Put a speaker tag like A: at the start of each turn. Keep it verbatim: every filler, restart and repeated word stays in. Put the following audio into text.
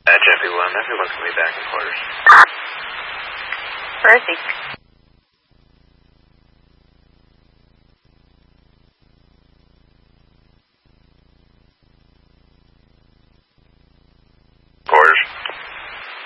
A: At J P one, everyone's going to be back in quarters.
B: Where is he?